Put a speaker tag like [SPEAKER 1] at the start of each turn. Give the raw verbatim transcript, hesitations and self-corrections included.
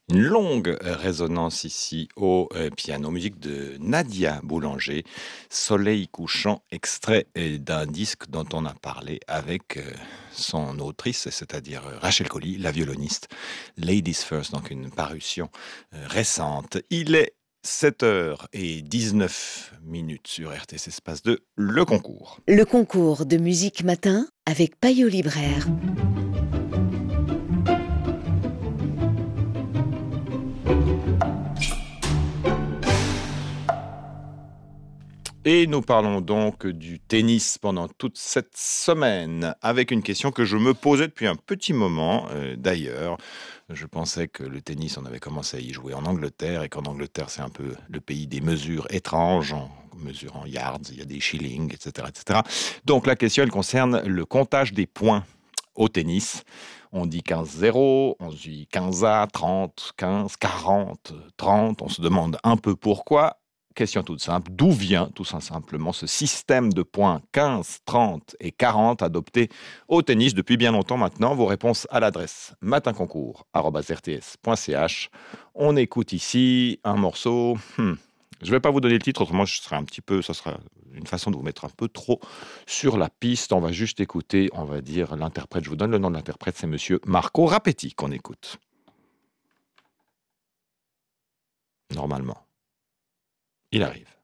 [SPEAKER 1] Une longue résonance ici au euh, piano, musique de Nadia Boulanger, Soleil couchant, extrait euh, d'un disque dont on a parlé avec euh, son autrice, c'est-à-dire euh, Rachel Colly, la violoniste, Ladies First, donc une parution euh, récente. Il est sept heures dix-neuf minutes sur R T C Espace deux, le concours.
[SPEAKER 2] Le concours de musique matin avec Payot Libraire.
[SPEAKER 1] Et nous parlons donc du tennis pendant toute cette semaine, avec une question que je me posais depuis un petit moment. Euh, d'ailleurs, je pensais que le tennis, on avait commencé à y jouer en Angleterre, et qu'en Angleterre, c'est un peu le pays des mesures étranges, en mesure en yards, il y a des shillings, et cetera, et cetera. Donc la question, elle concerne le comptage des points au tennis. On dit quinze zéro, on dit quinze A, trente, quinze, quarante, trente. On se demande un peu pourquoi. Question toute simple, d'où vient tout simplement ce système de points quinze, trente et quarante adopté au tennis depuis bien longtemps maintenant? Vos réponses à l'adresse matinconcours arobase r t s point c h. On écoute ici un morceau. Hmm. Je ne vais pas vous donner le titre, autrement je serai un petit peu, ça sera une façon de vous mettre un peu trop sur la piste. On va juste écouter, on va dire l'interprète. Je vous donne le nom de l'interprète, c'est monsieur Marco Rapetti qu'on écoute. Normalement. Il arrive.